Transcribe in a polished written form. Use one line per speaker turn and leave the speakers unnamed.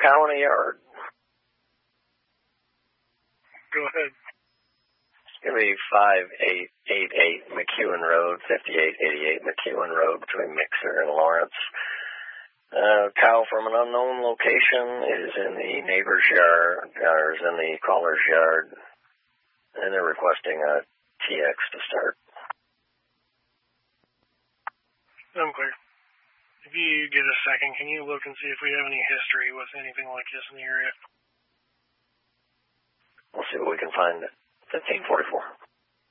cow in a yard.
Go ahead.
It's going to be 5888 McEwen Road, 5888 McEwen Road between Mixer and Lawrence. Cow from an unknown location is in the neighbor's yard, or is in the caller's yard, and they're requesting a TX to start.
I'm clear. If you get a second, can you look and see if we have any history with anything like this in the area?
We'll see what we can find at 1544.